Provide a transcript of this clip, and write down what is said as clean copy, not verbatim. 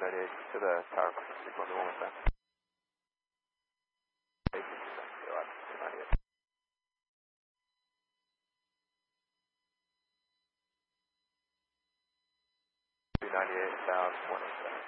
298 to the tower, 611 with that. 298. 298, 107.